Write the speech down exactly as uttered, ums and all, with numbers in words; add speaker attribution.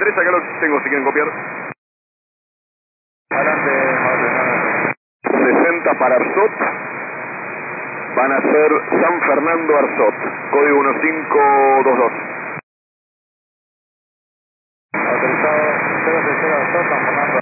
Speaker 1: tres, acá lo tengo si quieren copiar.
Speaker 2: Adelante, Mauricio.
Speaker 1: sesenta para Arsot. Van a ser San Fernando Arsot. Código uno cinco dos dos.
Speaker 2: Autorizado cero cero San Fernando.